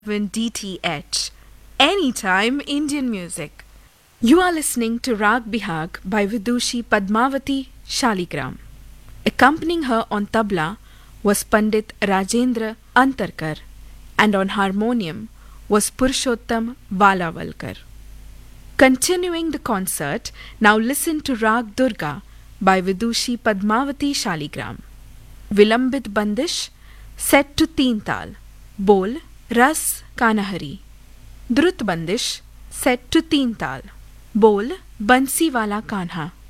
DTH. Anytime Indian music. You are listening to Rag Bihag by Vidushi Padmavati Shaligram. Accompanying her on tabla was Pandit Rajendra Antarkar, and on harmonium was Purushottam Valavalkar. Continuing the concert, now listen to Rag Durga by Vidushi Padmavati Shaligram. Vilambit Bandish, set to Teen Tal. Bol, Ras Kanahari. Drut Bandish, set to Teen Tal. Bol, Bansi Wala Kanha.